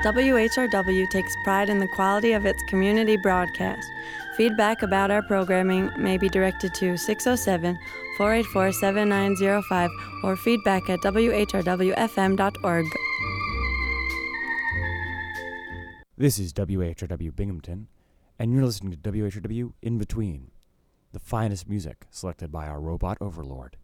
WHRW takes pride in the quality of its community broadcast. Feedback about our programming may be directed to 607-484-7905 or feedback at whrwfm.org. This is WHRW Binghamton, and you're listening to WHRW In Between, the finest music selected by our robot overlord.